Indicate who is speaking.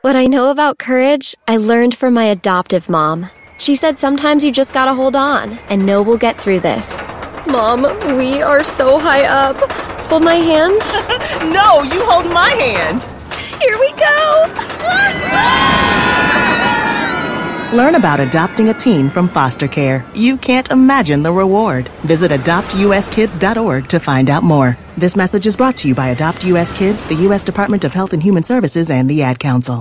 Speaker 1: What I know about courage, I learned from my adoptive mom. She said sometimes you just gotta hold on and know we'll get through this. Mom, we are so high up. Hold my hand.
Speaker 2: No, you hold my hand.
Speaker 1: Here we go.
Speaker 2: Learn about adopting a teen from foster care. You can't imagine the reward. Visit adoptuskids.org to find out more. This message is brought to you by Adopt U.S. Kids, the U.S. Department of Health and Human Services, and the Ad Council.